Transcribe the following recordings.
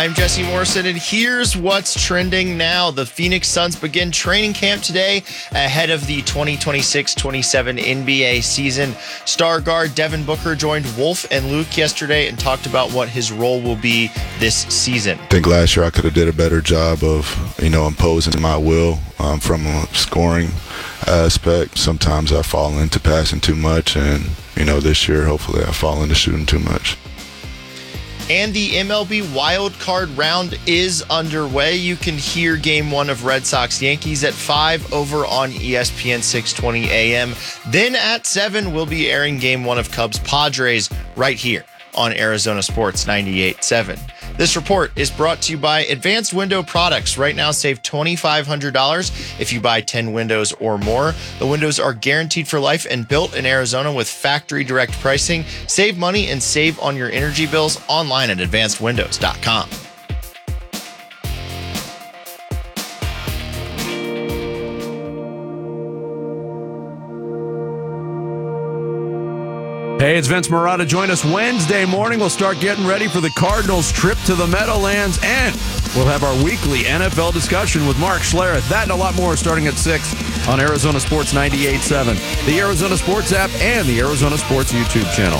I'm Jesse Morrison, and here's what's trending now. The Phoenix Suns begin training camp today ahead of the 2026-27 NBA season. Star guard Devin Booker joined Wolf and Luke yesterday and talked about what his role will be this season. I think last year I could have did a better job of, imposing my will from a scoring aspect. Sometimes I fall into passing too much, and, this year hopefully I fall into shooting too much. And the MLB wild card round is underway. You can hear Game 1 of Red Sox Yankees at 5 over on ESPN 620 AM. Then at 7, we'll be airing Game 1 of Cubs Padres right here on Arizona Sports 98.7. This report is brought to you by Advanced Window Products. Right now, save $2,500 if you buy 10 windows or more. The windows are guaranteed for life and built in Arizona with factory direct pricing. Save money and save on your energy bills online at advancedwindows.com. Hey, it's Vince Marotta. Join us Wednesday morning. We'll start getting ready for the Cardinals' trip to the Meadowlands, and we'll have our weekly NFL discussion with Mark Schlereth. That and a lot more starting at 6 on Arizona Sports 98.7, the Arizona Sports app, and the Arizona Sports YouTube channel.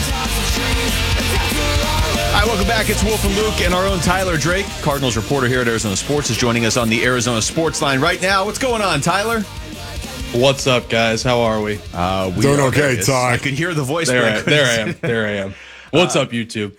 All right, welcome back. It's Wolf and Luke, and our own Tyler Drake, Cardinals reporter here at Arizona Sports, is joining us on the Arizona Sports line right now. What's going on, Tyler? What's up, guys? How are we? We doing okay, Ty. I could hear the voice. There I am. What's up, YouTube?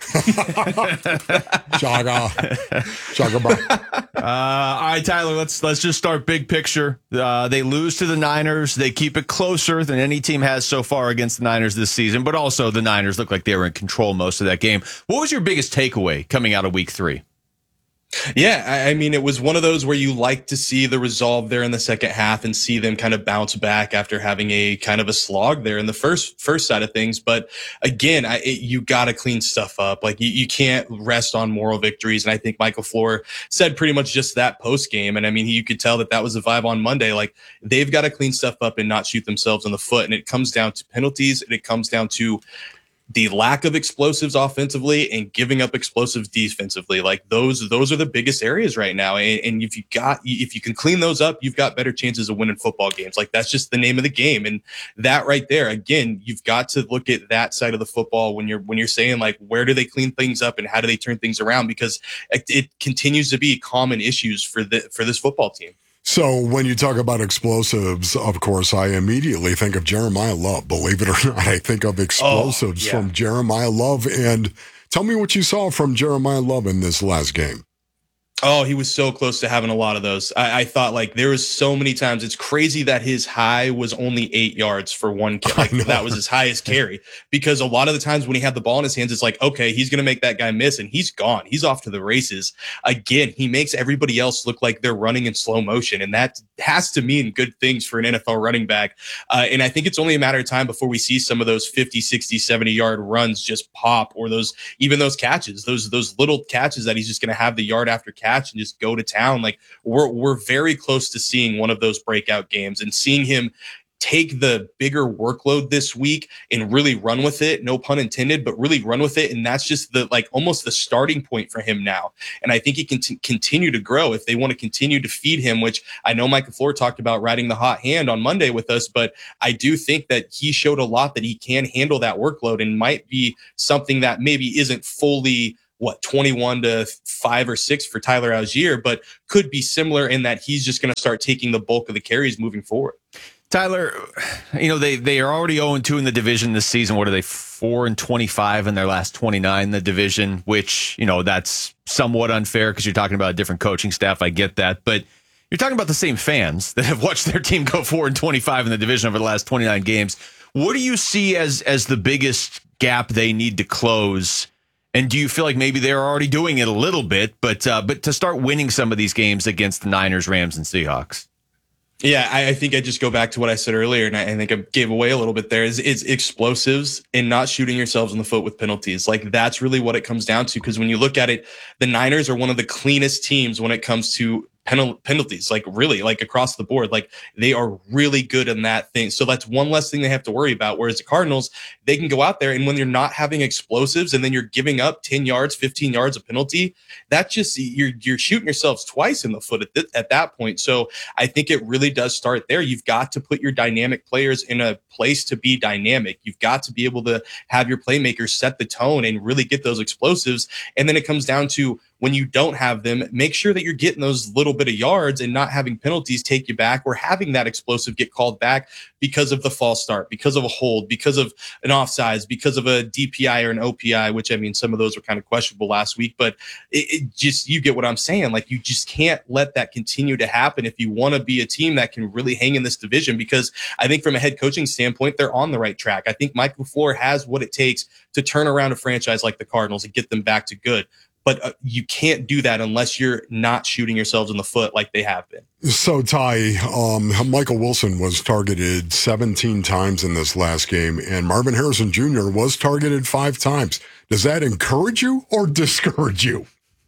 All right, Tyler, let's just start big picture. They lose to the Niners. They keep it closer than any team has so far against the Niners this season, but also the Niners look like they were in control most of that game. What was your biggest takeaway coming out of week 3? Yeah, I mean, it was one of those where you like to see the resolve there in the second half and see them kind of bounce back after having a kind of a slog there in the first side of things. But again, you got to clean stuff up. Like you can't rest on moral victories. And I think Michael Flohr said pretty much just that post game. And I mean, you could tell that was the vibe on Monday. Like they've got to clean stuff up and not shoot themselves in the foot. And it comes down to penalties, and it comes down to the lack of explosives offensively and giving up explosives defensively. Like those are the biggest areas right now. And if you can clean those up, you've got better chances of winning football games. Like that's just the name of the game. And that right there, again, you've got to look at that side of the football when you're saying like, where do they clean things up and how do they turn things around? Because it continues to be common issues for this football team. So when you talk about explosives, of course, I immediately think of Jeremiah Love. Believe it or not, I think of explosives from Jeremiah Love. And tell me what you saw from Jeremiah Love in this last game. Oh, he was so close to having a lot of those. I thought like there was so many times. It's crazy that his high was only 8 yards for one carry. Like, that was his highest carry, because a lot of the times when he had the ball in his hands, it's like, okay, he's going to make that guy miss and he's gone. He's off to the races. Again, he makes everybody else look like they're running in slow motion. And that has to mean good things for an NFL running back. And I think it's only a matter of time before we see some of those 50, 60, 70-yard runs just pop, or those catches, those little catches that he's just going to have the yard after catch and just go to town. Like we're very close to seeing one of those breakout games and seeing him take the bigger workload this week and really run with it. No pun intended, but really run with it. And that's just almost the starting point for him now. And I think he can continue to grow if they want to continue to feed him, which I know Michael Flohr talked about riding the hot hand on Monday with us, but I do think that he showed a lot that he can handle that workload and might be something that maybe isn't fully 21 to 5 or 6 for Tyler Algier, but could be similar in that he's just going to start taking the bulk of the carries moving forward. Tyler, they are already 0-2 in the division this season. What are they, 4-25 in their last 29 in the division, which, that's somewhat unfair because you're talking about a different coaching staff. I get that. But you're talking about the same fans that have watched their team go 4-25 in the division over the last 29 games. What do you see as the biggest gap they need to close? And do you feel like maybe they're already doing it a little bit, but to start winning some of these games against the Niners, Rams, and Seahawks? Yeah, I think I just go back to what I said earlier, and I think I gave away a little bit there, is explosives and not shooting yourselves in the foot with penalties. Like, that's really what it comes down to, because when you look at it, the Niners are one of the cleanest teams when it comes to penalties, like really, like across the board. Like they are really good in that thing. So that's one less thing they have to worry about. Whereas the Cardinals, they can go out there, and when you're not having explosives and then you're giving up 10 yards, 15 yards of penalty, that just, you're shooting yourselves twice in the foot at that point. So I think it really does start there. You've got to put your dynamic players in a place to be dynamic. You've got to be able to have your playmakers set the tone and really get those explosives. And then it comes down to, when you don't have them, make sure that you're getting those little bit of yards and not having penalties take you back, or having that explosive get called back because of the false start, because of a hold, because of an offsides, because of a DPI or an OPI, which, I mean, some of those were kind of questionable last week, but it just, you get what I'm saying. Like, you just can't let that continue to happen if you want to be a team that can really hang in this division, because I think from a head coaching standpoint, they're on the right track. I think Mike LaFleur has what it takes to turn around a franchise like the Cardinals and get them back to good. But you can't do that unless you're not shooting yourselves in the foot like they have been. So, Ty, Michael Wilson was targeted 17 times in this last game, and Marvin Harrison Jr. was targeted 5 times. Does that encourage you or discourage you?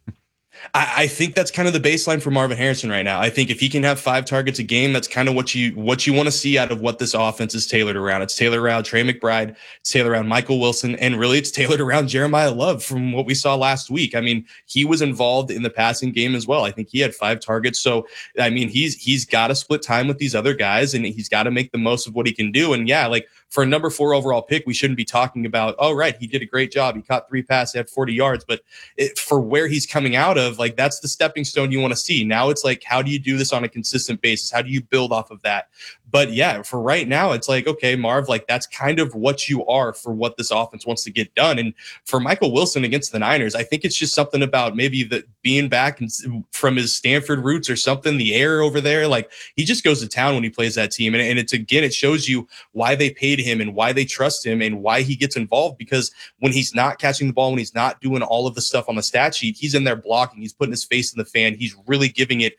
I think that's kind of the baseline for Marvin Harrison right now. I think if he can have 5 targets a game, that's kind of what you want to see out of what this offense is tailored around. It's tailored around Trey McBride, it's tailored around Michael Wilson, and really it's tailored around Jeremiah Love from what we saw last week. I mean, he was involved in the passing game as well. I think he had 5 targets. So, I mean, he's got to split time with these other guys, and he's got to make the most of what he can do. And yeah, like, for a number 4 overall pick, we shouldn't be talking about, oh, right, he did a great job. He caught 3 passes, had 40 yards. But for where he's coming out of, like, that's the stepping stone you want to see. Now it's like, how do you do this on a consistent basis? How do you build off of that? But yeah, for right now, it's like, okay, Marv, like, that's kind of what you are for what this offense wants to get done. And for Michael Wilson against the Niners, I think it's just something about maybe that being back from his Stanford roots or something, the air over there, like, he just goes to town when he plays that team. And it's, again, it shows you why they paid him and why they trust him and why he gets involved, because when he's not catching the ball, when he's not doing all of the stuff on the stat sheet, he's in there blocking, he's putting his face in the fan, he's really giving it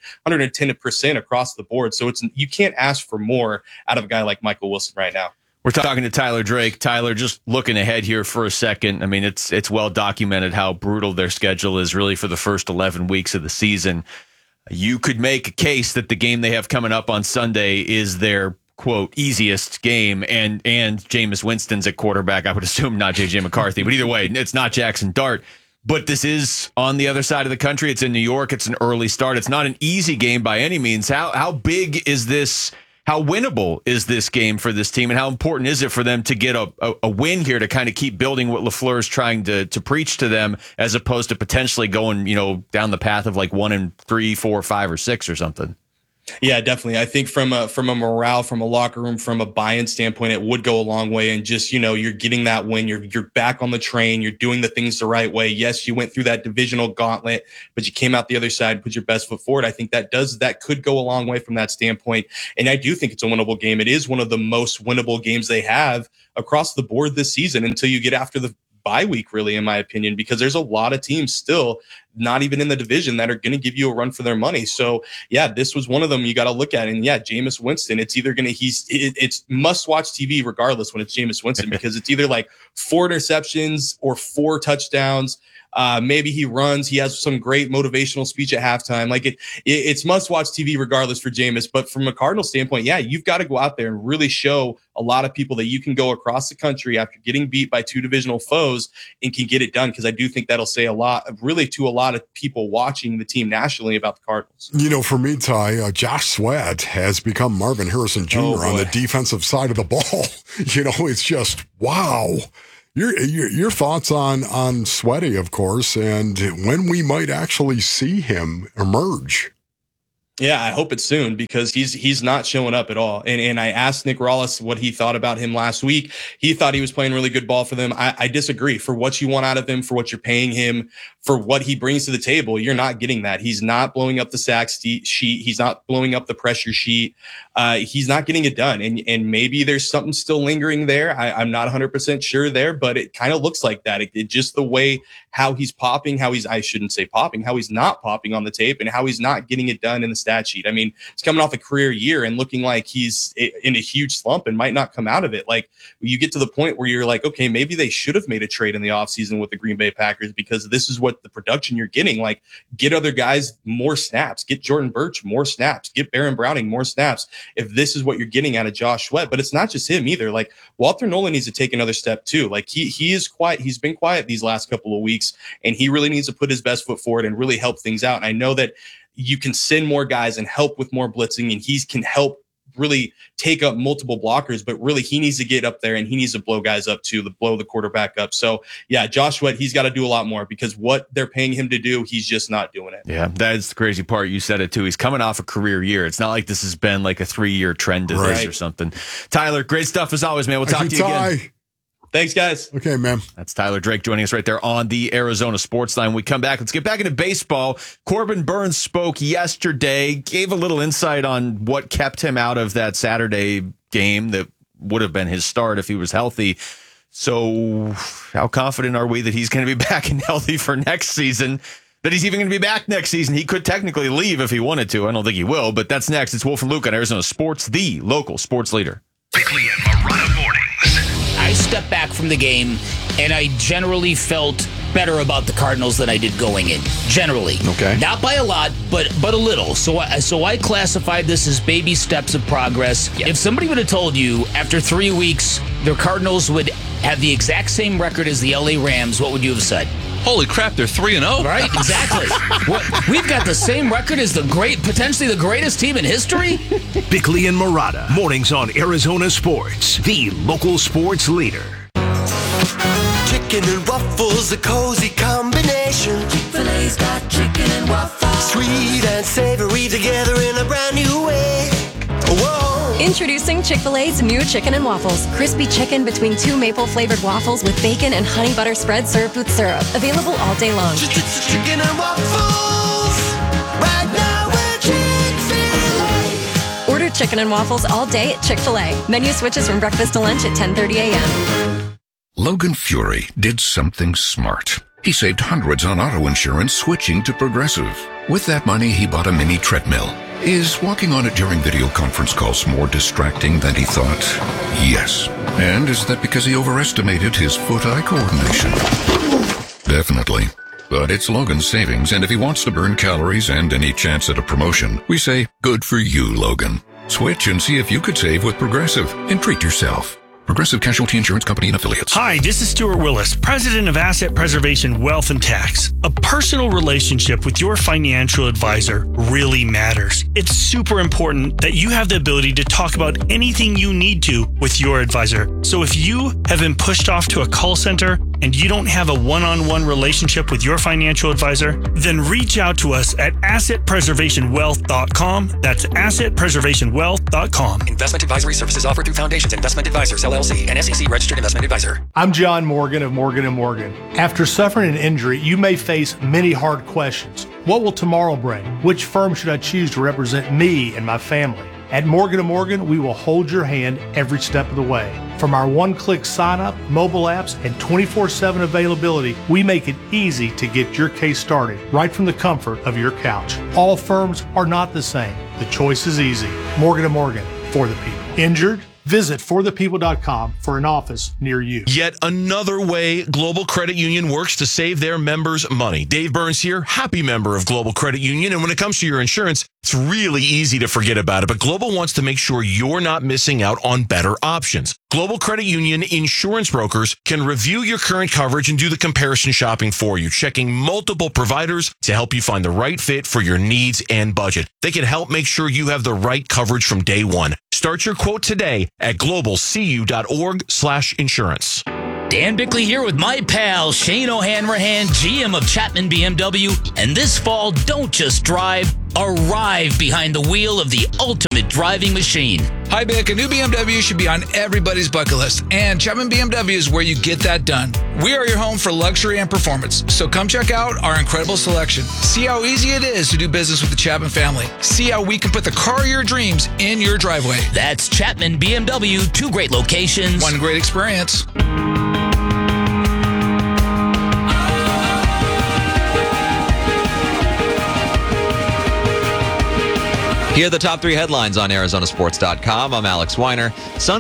110% across the board. So it's, you can't ask for more out of a guy like Michael Wilson right now. We're talking to Tyler Drake. Tyler, just looking ahead here for a second. I mean, it's well documented how brutal their schedule is really for the first 11 weeks of the season. You could make a case that the game they have coming up on Sunday is their, quote, easiest game, and Jameis Winston's at quarterback. I would assume not J.J. McCarthy, but either way, it's not Jackson Dart. But this is on the other side of the country. It's in New York. It's an early start. It's not an easy game by any means. How big is this? How winnable is this game for this team, and how important is it for them to get a win here to kind of keep building what LaFleur is trying to preach to them, as opposed to potentially going, down the path of like 1-3, 4, 5, or 6 or something? Yeah, definitely. I think from a morale, from a locker room, from a buy-in standpoint, it would go a long way. And just, you're getting that win. You're back on the train. You're doing the things the right way. Yes, you went through that divisional gauntlet, but you came out the other side, put your best foot forward. I think that could go a long way from that standpoint. And I do think it's a winnable game. It is one of the most winnable games they have across the board this season, until you get after the bye week, really, in my opinion, because there's a lot of teams still not even in the division that are going to give you a run for their money. So yeah, this was one of them you got to look at. And yeah, Jameis Winston, it's either going to, it's must watch TV regardless when it's Jameis Winston, because it's either like 4 interceptions or 4 touchdowns. Maybe he runs. He has some great motivational speech at halftime. Like it's must-watch TV regardless for Jameis. But from a Cardinal standpoint, yeah, you've got to go out there and really show a lot of people that you can go across the country after getting beat by 2 divisional foes and can get it done. Because I do think that'll say a lot, really, to a lot of people watching the team nationally about the Cardinals. For me, Ty, Josh Sweat has become Marvin Harrison Jr. on the defensive side of the ball. It's just, wow. Your thoughts on Sweaty, of course, and when we might actually see him emerge. Yeah, I hope it's soon, because he's not showing up at all. And I asked Nick Rawlis what he thought about him last week. He thought he was playing really good ball for them. I disagree. For what you want out of him, for what you're paying him, for what he brings to the table, you're not getting that. He's not blowing up the sack sheet. He's not blowing up the pressure sheet. He's not getting it done. And maybe there's something still lingering there. I'm not 100% sure there, but it kind of looks like that. It just the way how he's popping, I shouldn't say popping, how he's not popping on the tape, and how he's not getting it done in the stat sheet. I mean, he's coming off a career year and looking like he's in a huge slump and might not come out of it. Like, you get to the point where you're like, okay, maybe they should have made a trade in the offseason with the Green Bay Packers, because this is what what the production you're getting. Like, get other guys more snaps, get Jordan Birch more snaps, get Baron Browning more snaps. If this is what you're getting out of Josh Sweat, but it's not just him either. Like, Walter Nolan needs to take another step too. Like, he is quiet. He's been quiet these last couple of weeks, and he really needs to put his best foot forward and really help things out. And I know that you can send more guys and help with more blitzing, and he can help really take up multiple blockers, but really he needs to get up there and he needs to blow guys up too, blow the quarterback up. So yeah, Josh Sweat, he's got to do a lot more, because what they're paying him to do, he's just not doing it. Yeah, that's the crazy part. You said it too. He's coming off a career year. It's not like this has been like a 3-year trend to this or something. Tyler, great stuff as always, man. We'll talk to you again. Thanks, guys. Okay, man. That's Tyler Drake joining us right there on the Arizona Sports Line. When we come back, let's get back into baseball. Corbin Burns spoke yesterday, gave a little insight on what kept him out of that Saturday game that would have been his start if he was healthy. So how confident are we that he's going to be back and healthy for next season? That he's even going to be back next season? He could technically leave if he wanted to. I don't think he will, but that's next. It's Wolf and Luke on Arizona Sports, the local sports leader. Bickley and Marotta mornings. I stepped back from the game, and I generally felt better about the Cardinals than I did going in. Generally, okay, not by a lot, but a little. So I classified this as baby steps of progress. Yep. If somebody would have told you after 3 weeks the Cardinals would have the exact same record as the LA Rams, what would you have said? Holy crap, they're 3-0. Right, exactly. We've got the same record as potentially the greatest team in history. Bickley and Marotta, mornings on Arizona Sports, the local sports leader. Chicken and waffles, a cozy combination. Chick-fil-A's got chicken and waffles. Sweet and savory together in a brand new way. Whoa. Introducing Chick-fil-A's new chicken and waffles. Crispy chicken between 2 maple-flavored waffles with bacon and honey butter spread served with syrup. Available all day long. Chicken and waffles. Right now we're Chick-fil-A. Order chicken and waffles all day at Chick-fil-A. Menu switches from breakfast to lunch at 10:30 a.m. Logan Fury did something smart. He saved hundreds on auto insurance switching to Progressive. With that money, he bought a mini treadmill. Is walking on it during video conference calls more distracting than he thought? Yes. And is that because he overestimated his foot-eye coordination? Definitely. But it's Logan's savings, and if he wants to burn calories and any chance at a promotion, we say, good for you, Logan. Switch and see if you could save with Progressive and treat yourself. Progressive Casualty Insurance Company and Affiliates. Hi, this is Stuart Willis, President of Asset Preservation Wealth and Tax. A personal relationship with your financial advisor really matters. It's super important that you have the ability to talk about anything you need to with your advisor. So if you have been pushed off to a call center and you don't have a one-on-one relationship with your financial advisor, then reach out to us at assetpreservationwealth.com. That's assetpreservationwealth.com. Investment advisory services offered through Foundations Investment Advisors, LLC, an SEC registered investment advisor. I'm John Morgan of Morgan & Morgan. After suffering an injury, you may face many hard questions. What will tomorrow bring? Which firm should I choose to represent me and my family? At Morgan & Morgan, we will hold your hand every step of the way. From our one-click sign-up, mobile apps, and 24/7 availability, we make it easy to get your case started right from the comfort of your couch. All firms are not the same. The choice is easy. Morgan & Morgan, for the people. Injured? Visit forthepeople.com for an office near you. Yet another way Global Credit Union works to save their members money. Dave Burns here, happy member of Global Credit Union. And when it comes to your insurance, it's really easy to forget about it. But Global wants to make sure you're not missing out on better options. Global Credit Union insurance brokers can review your current coverage and do the comparison shopping for you, checking multiple providers to help you find the right fit for your needs and budget. They can help make sure you have the right coverage from day one. Start your quote today at globalcu.org/insurance. Dan Bickley here with my pal Shane O'Hanrahan, GM of Chapman BMW. And this fall, don't just drive, arrive behind the wheel of the ultimate driving machine. Hi, Bick. A new BMW should be on everybody's bucket list, and Chapman BMW is where you get that done. We are your home for luxury and performance, so come check out our incredible selection. See how easy it is to do business with the Chapman family. See how we can put the car of your dreams in your driveway. That's Chapman BMW, 2 great locations, 1 great experience. Here are the top 3 headlines on ArizonaSports.com. I'm Alex Weiner.